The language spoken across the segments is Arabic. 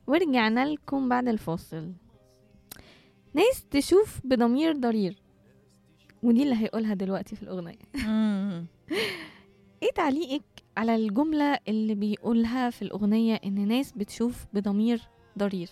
ورجعنا لكم بعد الفاصل. ناس تشوف بضمير ضرير، ودي اللي هيقولها دلوقتي في الأغنية. ايه تعليقك على الجملة اللي بيقولها في الأغنية إن ناس بتشوف بضمير ضرير؟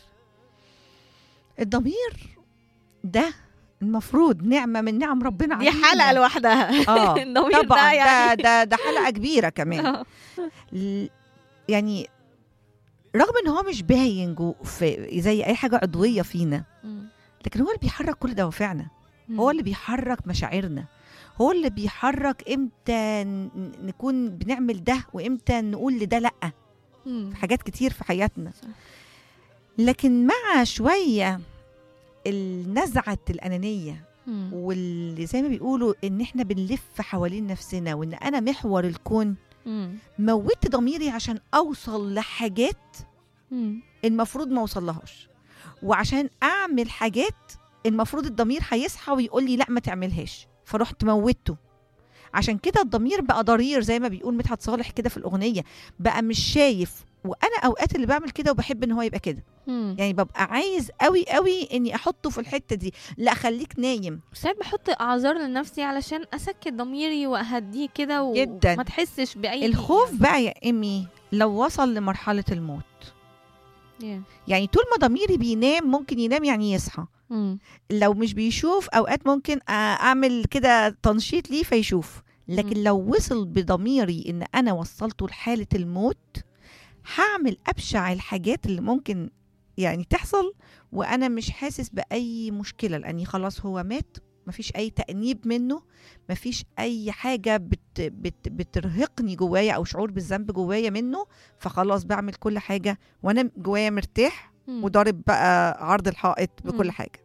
الضمير ده المفروض نعمة من نعم ربنا دي علينا. حلقة لوحدها. الضمير طبعا ده يعني ده حلقة كبيرة كمان. يعني رغم ان هو مش باين في زي اي حاجة عضوية فينا، لكن هو اللي بيحرك كل دوافعنا، هو اللي بيحرك مشاعرنا، هو اللي بيحرك امتى نكون بنعمل ده وامتى نقول لده لأ في حاجات كتير في حياتنا. لكن مع شوية النزعة الأنانية واللي زي ما بيقولوا ان احنا بنلف حوالين نفسنا وان انا محور الكون، موت ضميري عشان اوصل لحاجات المفروض ما اوصلهاش، وعشان اعمل حاجات المفروض الضمير هيصحى ويقول لي لا ما تعملهاش، فرحت موته. عشان كده الضمير بقى ضرير زي ما بيقول مدحت صالح كده في الأغنية، بقى مش شايف. وانا اوقات اللي بعمل كده وبحب ان هو يبقى كده، يعني ببقى عايز قوي قوي اني احطه في الحتة دي، لا خليك نايم. ساعات بحط اعذار لنفسي علشان اسكت ضميري واهديه كده جدا. وما تحسش باي الخوف بقى يا ايمي لو وصل لمرحلة الموت، يعني طول ما ضميري بينام ممكن ينام يعني يصحى. لو مش بيشوف اوقات ممكن اعمل كده تنشيط ليه فيشوف، لكن لو وصل بضميري ان انا وصلته لحالة الموت، هعمل ابشع الحاجات اللي ممكن يعني تحصل وانا مش حاسس باي مشكلة، لاني خلاص هو مات، مفيش اي تأنيب منه، مفيش اي حاجة بترهقني جوايا او شعور بالذنب جوايا منه، فخلاص بعمل كل حاجة وانا جوايا مرتاح وضارب بقى عرض الحائط بكل حاجة.